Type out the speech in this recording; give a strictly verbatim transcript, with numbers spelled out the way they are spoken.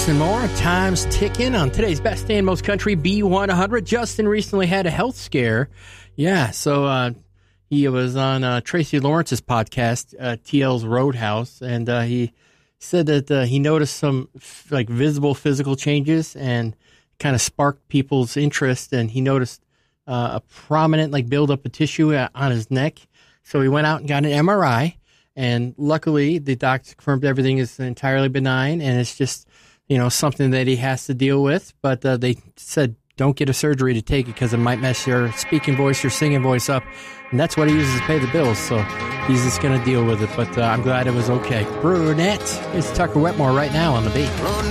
Justin Moore. Time's ticking on today's Best and Most Country B one hundred. Justin recently had a health scare. Yeah, so uh, he was on uh, Tracy Lawrence's podcast, uh, T L's Roadhouse, and uh, he said that uh, he noticed some f- like visible physical changes and kind of sparked people's interest, and he noticed uh, a prominent like buildup of tissue on his neck. So he went out and got an M R I, and luckily the doctor confirmed everything is entirely benign, and it's just, you know, something that he has to deal with. But uh, they said don't get a surgery to take it because it might mess your speaking voice, your singing voice up, and that's what he uses to pay the bills. So he's just going to deal with it. But uh, I'm glad it was okay. Brunette, it's Tucker Wetmore right now on the beat.